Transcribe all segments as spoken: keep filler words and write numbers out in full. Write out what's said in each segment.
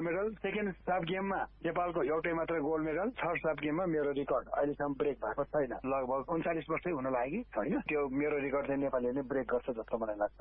Medal, second साफ गेममा नेपालको एउटै मात्र गोल्ड मेडल, थर्ड साफ गेममा मेरो रेकर्ड अहिलेसम्म ब्रेक भएको छैन। लगभग उन्चालिस वर्षै हुन लागि छैन, त्यो मेरो रेकर्ड चाहिँ नेपालले नै ब्रेक गर्छ जस्तो मलाई लाग्छ।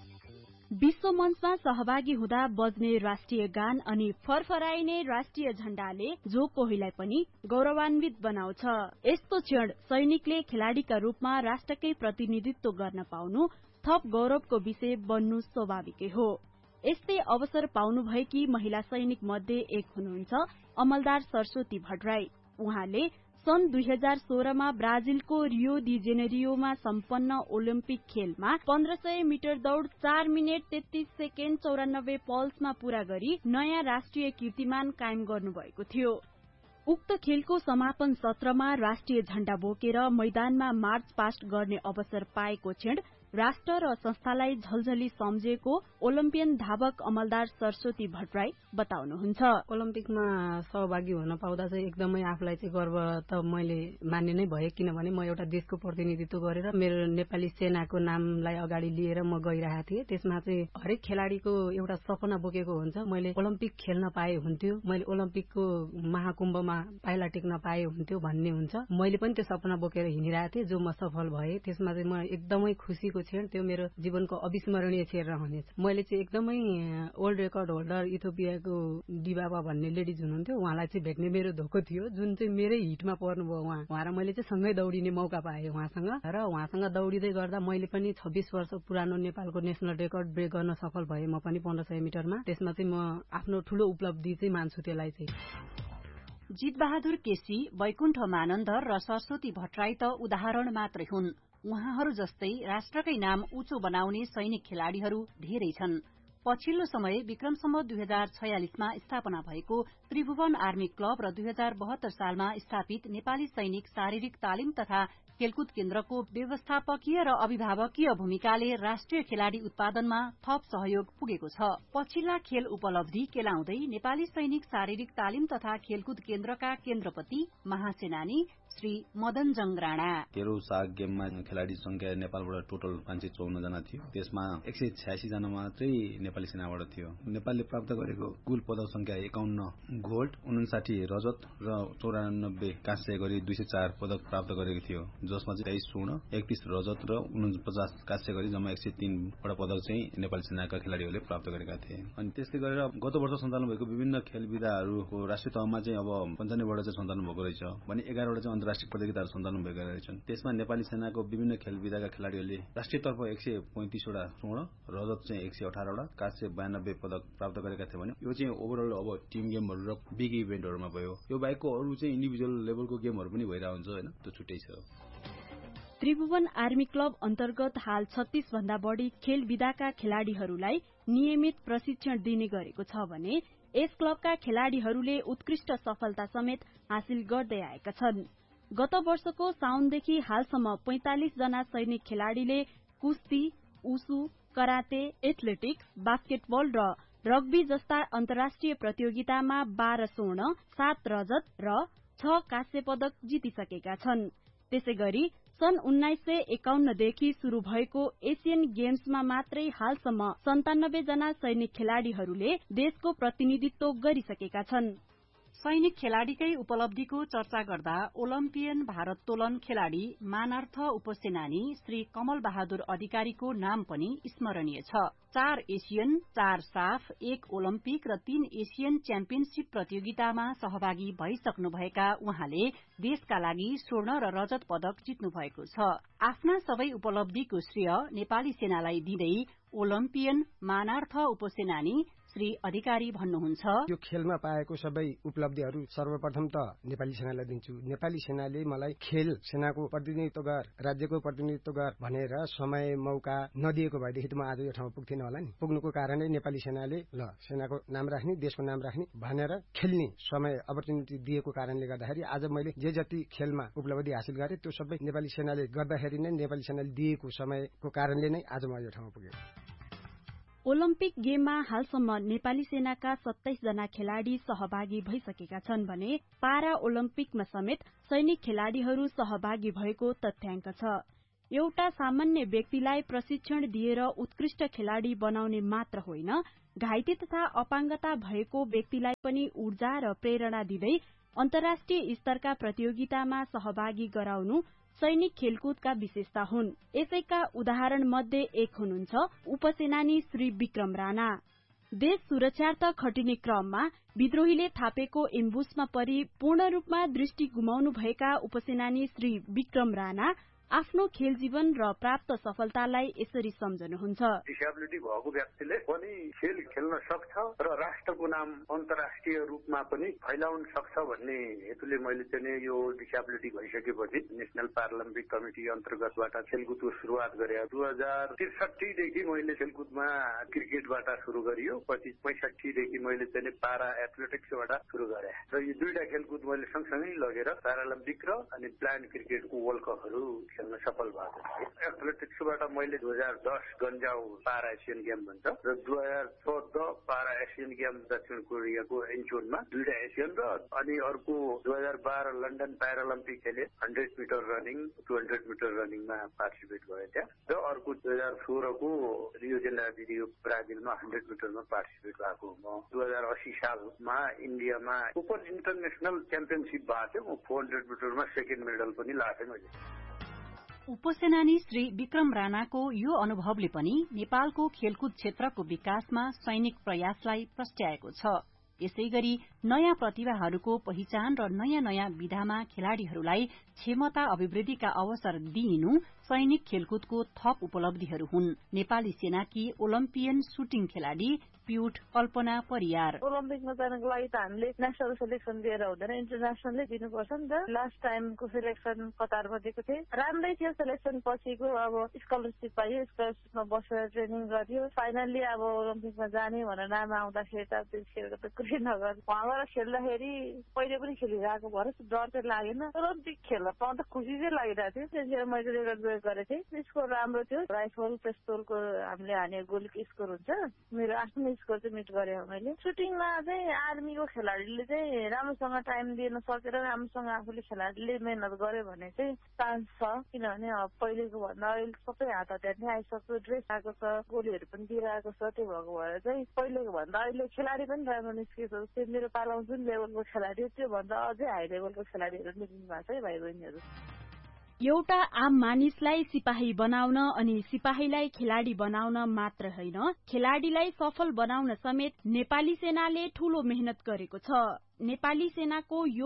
विश्व मञ्चमा सहभागी हुँदा बज्ने राष्ट्रिय गान अनि फरफराइने राष्ट्रिय झण्डाले जो कोहीलाई पनि गौरवान्वित बनाउँछ। यस्तो क्षण सैनिकले खेलाड़ीका रूपमा राष्ट्रकै प्रतिनिधित्व गर्न पाउनु थप गौरवको विषय बन्नु स्वाभाविकै हो। यस्तै अवसर पाउनुभएकी महिला सैनिक मध्ये एक हुनुहुन्छ अमलदार सरस्वती भट्टराई। उहाँले सन् दुई हजार सोह्रमा ब्राजिलको रियो डी जेनेरियोमा सम्पन्न ओलम्पिक खेलमा पन्ध्र सय मिटर दौड़ चार मिनट तेत्तीस सेकेण्ड चौरानब्बे पल्समा पूरा गरी नयाँ राष्ट्रिय कीर्तिमान कायम गर्नुभएको थियो। उक्त खेलको समापन सत्रमा राष्ट्रिय झण्डा बोकेर मैदानमा मार्च पास्ट गर्ने अवसर पाएको क्षण राष्ट्र र संस्थालाई झलझली सम्झेको ओलम्पियन धावक अमलदार सरस्वती भट्टराई बताउनुहुन्छ। ओलम्पिकमा सहभागी हुन पाउँदा चाहिँ एकदमै आफूलाई चाहिँ गर्व त मैले मान्ने नै भए, किनभने म एउटा देशको प्रतिनिधित्व गरेर मेरो नेपाली सेनाको नामलाई अगाडि लिएर म गइरहेको थिएँ। त्यसमा चाहिँ हरेक खेलाड़ीको एउटा सपना बोकेको हुन्छ, मैले ओलम्पिक खेल्न पाए हुन्थ्यो, मैले ओलम्पिकको महाकुम्भमा पाइला टेक्न पाए हुन्थ्यो भन्ने हुन्छ। मैले पनि त्यो सपना बोकेर हिँडिरहेको थिएँ, जो म सफल भए। त्यसमा चाहिँ म एकदमै खुसीको क्षण, त्यो मेरो जीवनको अविस्मरणीय क्षण रहनेछ। मैले चाहिँ एकदमै वर्ल्ड रेकर्ड होल्डर इथियोपियाको डिबाबा भन्ने लेडिज हुनुहुन्थ्यो, उहाँलाई चाहिँ भेट्ने मेरो धोको थियो, जुन चाहिँ मेरै हिटमा पर्नुभयो उहाँ उहाँ र मैले चाहिँ सँगै दौडिने मौका पाएँ उहाँसँग। र उहाँसँग दौडिँदै गर्दा मैले पनि छब्बीस वर्ष पुरानो नेपालको नेशनल रेकर्ड ब्रेक गर्न सफल भएँ, म पनि पन्ध्र सय मिटरमा। त्यसमा चाहिँ म आफ्नो ठूलो उपलब्धि चाहिँ मान्छु त्यसलाई चाहिँ। जितबहादुर केसी, वैकुण्ठ मानन्दर र सरस्वती भट्टराई त उदाहरण मात्रै हुन्। उहाँहरू जस्तै राष्ट्रकै नाम उच्चो बनाउने सैनिक खेलाड़ीहरू धेरै छन्। पछिल्लो समय विक्रम सम्वत दुई हजार छयालिसमा स्थापना भएको त्रिभुवन आर्मी क्लब र दुई हजार बहत्तर सालमा स्थापित नेपाली सैनिक शारीरिक तालिम तथा खेलकुद केन्द्रको व्यवस्थापकीय र अभिभावकीय भूमिकाले राष्ट्रिय खेलाड़ी उत्पादनमा थप सहयोग पुगेको छ। पछिल्ला खेल उपलब्धि केलाउँदै नेपाली सैनिक शारीरिक तालिम तथा खेलकुद केन्द्रका केन्द्रपति महासेनानी श्री मदन जंग राणा। तेह्रौं साग गेममा खेलाड़ी संख्या नेपालबाट टोटल पाँच सय चौन्न जना थियो, त्यसमा एक सय छयासी जना मात्रै नेपाली सेनाबाट थियो। नेपालले प्राप्त गरेको कुल पदक संख्या एकाउन्न गोल्ड, उनासाठी रजत र चौरानब्बे काँस्य गरी दुई सय चार पदक प्राप्त गरेको थियो, जसमा चाहिँ तेइस स्वर्ण, एकतीस रजत र उनपचास काँस्य गरी जम्मा एक सय तीनवटा पदक चाहिँ नेपाली सेनाका खेलाड़ीहरूले प्राप्त गरेका थिए। अनि त्यस्तै गरेर गत वर्ष सञ्चालन भएको विभिन्न खेल विधाहरूको राष्ट्रिय तहमा चाहिँ अब पन्चानब्बेवटा चाहिँ सञ्चालन भएको रहेछ भने एघारवटा चाहिँ अन्तर्राष्ट्रिय प्रतियोगिताहरू सञ्चालन भएका रहेछन्। त्यसमा नेपाली सेनाको विभिन्न खेल विधाका खेलाड़ीहरूले राष्ट्रिय तर्फ एक सय पैंतिसवटा स्वर्ण, रजत चाहिँ एक सय अठारवटा, काँस्य बयानब्बे पदक प्राप्त गरेका थिए भने यो चाहिँ ओभरअल अब टिम गेमहरू र बिग इभेन्टहरूमा भयो। यो बाहेकको अरू चाहिँ इन्डिभिजुअल लेभलको गेमहरू पनि भइरहेको हुन्छ होइन, त्यो छुट्टै छ। त्रिभुवन आर्मी क्लब अन्तर्गत हाल छत्तीस भन्दा बढ़ी खेल विधाका खेलाड़ीहरूलाई नियमित प्रशिक्षण दिने गरेको छ भने यस क्लबका खेलाड़ीहरूले उत्कृष्ट सफलता समेत हासिल गर्दै आएका छन्। गत वर्षको साउनदेखि हालसम्म पैंतालिस जना सैनिक खेलाड़ीले कुस्ती, उसु, कराते, एथलेटिक्स, बास्केटबल र रग्बी जस्ता अन्तर्राष्ट्रिय प्रतियोगितामा बाह्र स्वर्ण, सात रजत र छ काँस्य पदक जितिसकेका छन्। त्यसैगरी सन् उन्नाइस सय एकाउन्नदेखि शुरू भएको एशियन गेम्समा मात्रै हालसम्म सन्तानब्बे जना सैनिक खेलाड़ीहरूले देशको प्रतिनिधित्व गरिसकेका छन्। सैनिक खेलाड़ीकै उपलब्धिको चर्चा गर्दा ओलम्पियन भारोत्तोलन खेलाड़ी मानार्थ उपसेनानी श्री कमल बहादुर अधिकारीको नाम पनि स्मरणीय छ। चार एशियन, चार साफ, एक ओलम्पिक र तीन एशियन च्याम्पियनशीप प्रतियोगितामा सहभागी भइसक्नुभएका उहाँले देशका लागि स्वर्ण र रजत पदक जित्नु भएको छ। आफ्ना सबै उपलब्धिको श्रेय नेपाली सेनालाई दिँदै ओलम्पियन मानार्थ उपसेनानी श्री अधिकारी भन्नुहुन्छ, यो खेलमा पाएको सबै उपलब्धिहरू सर्वप्रथम त नेपाली सेनालाई दिन्छु। नेपाली सेनाले मलाई खेल सेनाको प्रतिनिधित्व गर, राज्यको प्रतिनिधित्व गर भनेर समय मौका नदिएको भएदेखि त म आज यो ठाउँमा पुग्थेन होला नि। पुग्नुको कारणै नेपाली सेनाले ल सेनाको नाम राख्ने, देशको नाम राख्ने भनेर खेल्ने समय अपर्च्युनिटी दिएको कारणले गर्दाखेरि आज मैले जे जति खेलमा उपलब्धि हासिल गरेँ त्यो सबै नेपाली सेनाले गर्दाखेरि नै, नेपाली सेनाले दिएको समयको कारणले नै आज म यो ठाउँमा पुगेँ। ओलम्पिक गेममा हालसम्म नेपाली सेनाका सत्ताइस जना खेलाड़ी सहभागी भइसकेका छन् भने पारा ओलम्पिकमा समेत सैनिक खेलाड़ीहरू सहभागी भएको तथ्याङ्क छ। एउटा सामान्य व्यक्तिलाई प्रशिक्षण दिएर उत्कृष्ट खेलाडी बनाउने मात्र होइन, घाइते तथा अपाङ्गता भएको व्यक्तिलाई पनि ऊर्जा र प्रेरणा दिँदै अन्तर्राष्ट्रिय स्तरका प्रतियोगितामा सहभागी गराउनु सैनिक खेलकुदका विशेषता हुन्। यसैका उदाहरण मध्ये एक हुनुहुन्छ उपसेनानी श्री विक्रम राणा। देश सुरक्षार्थ खटिने क्रममा विद्रोहीले थापेको एम्बुसमा परि पूर्ण रूपमा दृष्टि गुमाउनु भएका उपसेनानी श्री विक्रम राणा आफ्नो खेल जीवन र प्राप्त सफलतालाई यसरी सम्झनुहुन्छ। डिसेबिलिटी भएको व्यक्तिले पनि खेल खेल्न सक्छ र राष्ट्रको नाम अन्तर्राष्ट्रिय रूपमा पनि फैलाउन सक्छ भन्ने हेतुले मैले चाहिँ यो डिसेबिलिटी भइसकेपछि नेशनल पार्लियामेन्ट्री कमिटी अन्तर्गतबाट खेलकुदको सुरुवात गरे। दुई हजार त्रिसठीदेखि मैले खेलकुदमा क्रिकेटबाट सुरु गरियो, पछि पैंसठीदेखि मैले चाहिँ पारा एथलेटिक्सबाट सुरु गरे र यो दुईटा खेलकुद मैले सँगसँगै लगेर प्यारालिम्पिक र अनि प्लान क्रिकेटको वर्ल्ड कपहरू खेल्न सफल भएको थिएँ। एथलेटिक्सबाट मैले दुई हजार दस गन्जाउ पारा एसियन गेम भन्छ र दुई हजार चौध पारा एसियन गेम दक्षिण कोरियाको इन्चोनमा दुईटा एसियन र अनि अर्को दुई हजार बाह्र लन्डन प्यारालिम्पिक खेले hundred metre running two hundred metre रनिङमा participate गरे त्यहाँ र अर्को दुई हजार सोह्रको Rio de Janeiro ब्राजिलमा hundred मिटरमा participate भएको। म दुई हजार अस्सी सालमा इन्डियामा ओपन इन्टरनेसनल च्याम्पियनसिप भएको थियो। म फोर हन्ड्रेड मिटरमा सेकेन्ड मेडल पनि लाथेँ मैले। उपसेनानी श्री विक्रम राणाको यो अनुभवले पनि नेपालको खेलकुद क्षेत्रको विकासमा सैनिक प्रयासलाई प्रस्ट्याएको छ। यसैगरी नयाँ प्रतिभाहरूको पहिचान र नयाँ नयाँ विधामा खेलाड़ीहरूलाई क्षमता अभिवृद्धिका अवसर दिइनु सैनिक खेलकुदको थप उपलब्धिहरू हुन्। नेपाली सेनाकी ओलम्पियन सुटिङ खेलाड़ी प्युट कल्पना परियार। ओलम्पिकमा जानको लागि त हामीले नेशनल सेलेक्सन दिएर हुँदैन, इन्टरनेसनलै दिनुपर्छ नि त। लास्ट टाइमको सेलेक्सन कतारमा दिएको थिएँ, राम्रै थियो। सेलेक्सन पछिको अब स्कलरसिप पाइयो, स्कलरसिपमा बसेर ट्रेनिङ गरियो। फाइनल्ली अब ओलम्पिकमा जाने भनेर नाम आउँदाखेरि त त्यतिखेर त कुरै नगर। उहाँबाट खेल्दाखेरि पहिले पनि खेलिरहेको भएर डर चाहिँ लागेन। ओलम्पिक खेल्न पाउँदा खुसी चाहिँ लागिरहेको थियो। त्यतिखेर मैले रेकर्ड ब्रेक गरेको थिएँ। स्कोर राम्रो थियो। राइफल पिस्तोलको हामीले हाने गोलीको स्कोर हुन्छ, मेरो आफ्नो स्कोर चाहिँ मिट गरेँ मैले। सुटिङमा चाहिँ आर्मीको खेलाडीले चाहिँ राम्रोसँग टाइम दिन सकेर राम्रोसँग आफूले खेलाडीले मेहनत गर्यो भने चाहिँ चान्स छ। किनभने पहिलेको भन्दा अहिले सबै हात हतियार नै आइसक्यो, ड्रेस आएको छ, गोलीहरू पनि दिइरहेको छ। त्यो भएको भएर चाहिँ पहिलेको भन्दा अहिले खेलाडी पनि राम्रो निस्किएको छ। त्यो मेरो पालामा जुन लेभलको खेलाडी हो त्यो भन्दा अझै हाई लेभलको खेलाडीहरू निस्किनु भएको छ भाइ बहिनीहरू। एउटा आम मानिसलाई सिपाही बनाउन अनि सिपाहीलाई खेलाडी बनाउन मात्र होइन, खेलाडीलाई सफल बनाउन समेत नेपाली सेनाले ठूलो मेहनत गरेको छ। नेपाली सेनाको यो